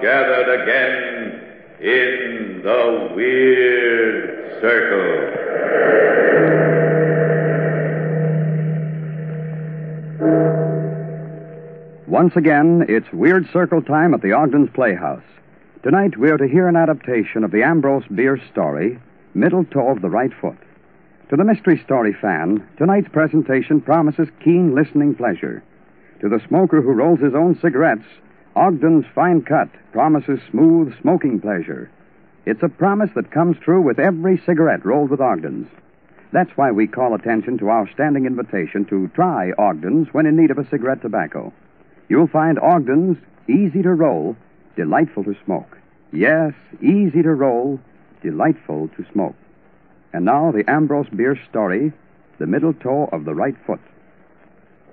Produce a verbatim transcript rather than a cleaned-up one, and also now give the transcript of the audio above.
gathered again in the Weird Circle. Once again, it's Weird Circle time at the Ogden's Playhouse. Tonight, we're to hear an adaptation of the Ambrose Bierce story, Middle Toe of the Right Foot. To the mystery story fan, tonight's presentation promises keen listening pleasure. To the smoker who rolls his own cigarettes, Ogden's Fine Cut promises smooth smoking pleasure. It's a promise that comes true with every cigarette rolled with Ogden's. That's why we call attention to our standing invitation to try Ogden's when in need of a cigarette tobacco. You'll find Ogden's easy to roll, delightful to smoke. Yes, easy to roll, delightful to smoke. And now the Ambrose Bierce story, The Middle Toe of the Right Foot.